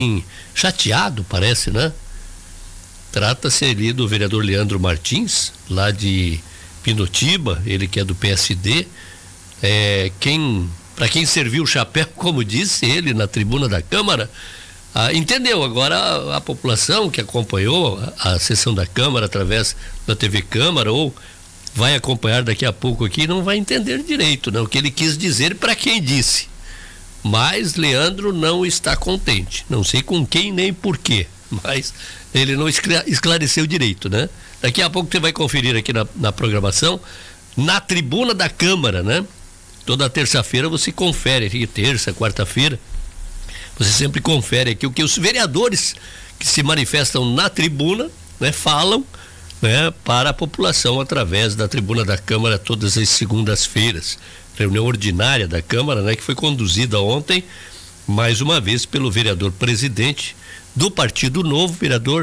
chateado, parece, né? Trata-se ali do vereador Leandro Martins, lá de Pinotiba, ele que é do PSD, para quem serviu o chapéu, como disse ele na tribuna da Câmara, entendeu. Agora a população que acompanhou a sessão da Câmara através da TV Câmara ou vai acompanhar daqui a pouco aqui, não vai entender direito, né, o que ele quis dizer e para quem disse. Mas Leandro não está contente, não sei com quem nem por quê, mas ele não esclareceu direito, né? Daqui a pouco você vai conferir aqui na programação, na tribuna da Câmara, né? Toda terça-feira você confere aqui, terça, quarta-feira, você sempre confere aqui o que os vereadores que se manifestam na tribuna, né, falam, né, para a população através da tribuna da Câmara todas as segundas-feiras. Reunião ordinária da Câmara, né, que foi conduzida ontem, mais uma vez, pelo vereador presidente do Partido Novo,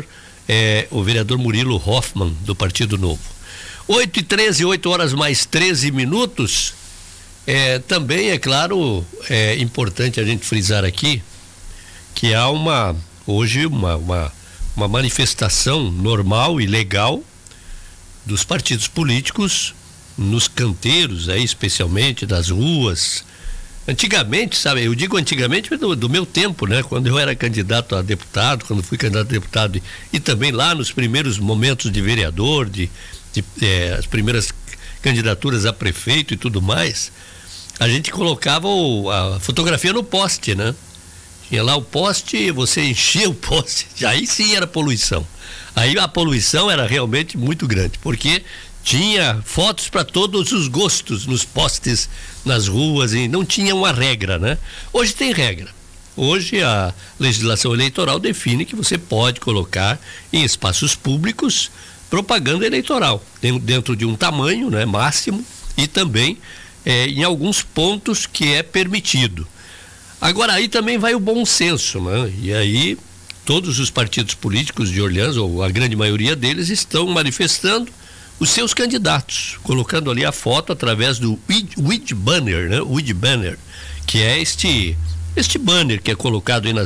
o vereador Murilo Hoffmann, do Partido Novo. 8h13, 8 horas mais 13 minutos. Também, é claro, é importante a gente frisar aqui que há hoje uma manifestação normal e legal dos partidos políticos nos canteiros, especialmente das ruas. Antigamente, sabe, eu digo antigamente do meu tempo, né? Quando eu era candidato a deputado, quando fui candidato a deputado e também lá nos primeiros momentos de vereador, as primeiras candidaturas a prefeito e tudo mais, a gente colocava a fotografia no poste, né? Tinha lá o poste, você enchia o poste, aí sim era poluição. Aí a poluição era realmente muito grande, porque tinha fotos para todos os gostos nos postes, nas ruas, e não tinha uma regra, né? Hoje tem regra. Hoje a legislação eleitoral define que você pode colocar em espaços públicos propaganda eleitoral, dentro de um tamanho, né, máximo, e também em alguns pontos que é permitido. Agora aí também vai o bom senso, né? E aí todos os partidos políticos de Orleans, ou a grande maioria deles, estão manifestando os seus candidatos, colocando ali a foto através do Weed Banner, né? Weed Banner, que é este banner que é colocado aí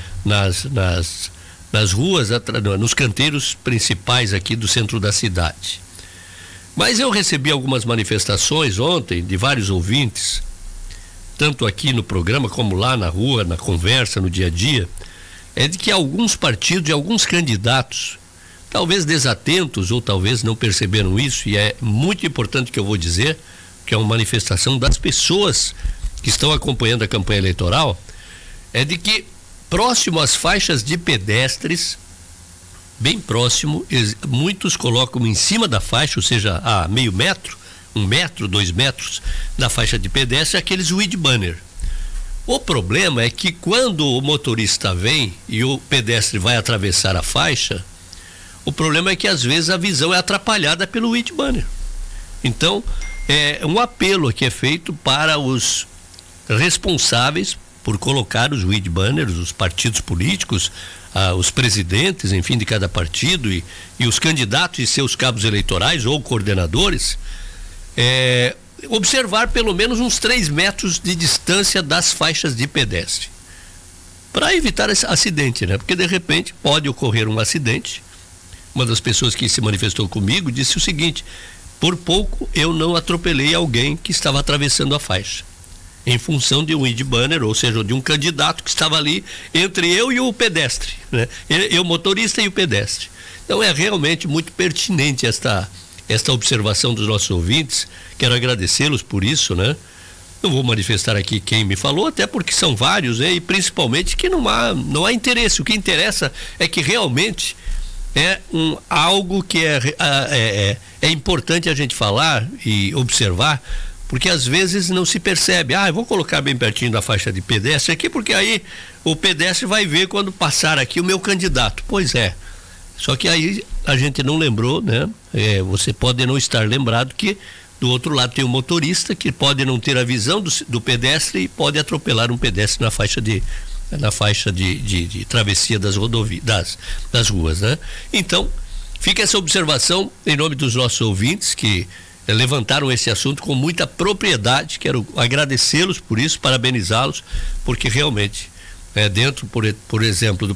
nas ruas, nos canteiros principais aqui do centro da cidade. Mas eu recebi algumas manifestações ontem de vários ouvintes, tanto aqui no programa como lá na rua, na conversa, no dia a dia, de que alguns partidos e alguns candidatos, talvez desatentos ou talvez não perceberam isso, e é muito importante que eu vou dizer, que é uma manifestação das pessoas que estão acompanhando a campanha eleitoral, de que próximo às faixas de pedestres, bem próximo, muitos colocam em cima da faixa, ou seja, a meio metro, 1 metro, 2 metros da faixa de pedestre, aqueles weed banner. O problema é que quando o motorista vem e o pedestre vai atravessar a faixa, o problema é que às vezes a visão é atrapalhada pelo weed banner. Então, um apelo aqui é feito para os responsáveis por colocar os weed banners, os partidos políticos, os presidentes, enfim, de cada partido e os candidatos e seus cabos eleitorais ou coordenadores, observar pelo menos uns 3 metros de distância das faixas de pedestre, para evitar esse acidente, né? Porque de repente pode ocorrer um acidente. Uma das pessoas que se manifestou comigo disse o seguinte: por pouco eu não atropelei alguém que estava atravessando a faixa, em função de um weed banner, ou seja, de um candidato que estava ali entre eu e o pedestre, né? Eu, motorista, e o pedestre. Então é realmente muito pertinente esta observação dos nossos ouvintes. Quero agradecê-los por isso, né? Não vou manifestar aqui quem me falou, até porque são vários, né? E principalmente que não há interesse. O que interessa é que realmente é algo que é importante a gente falar e observar, porque às vezes não se percebe. Eu vou colocar bem pertinho da faixa de pedestre aqui, porque aí o pedestre vai ver quando passar aqui o meu candidato. Pois é. Só que aí a gente não lembrou, né? Você pode não estar lembrado que do outro lado tem um motorista que pode não ter a visão do pedestre e pode atropelar um pedestre na faixa de travessia das rodovias, das ruas, né? Então, fica essa observação em nome dos nossos ouvintes que levantaram esse assunto com muita propriedade. Quero agradecê-los por isso, parabenizá-los, porque realmente dentro, por exemplo, do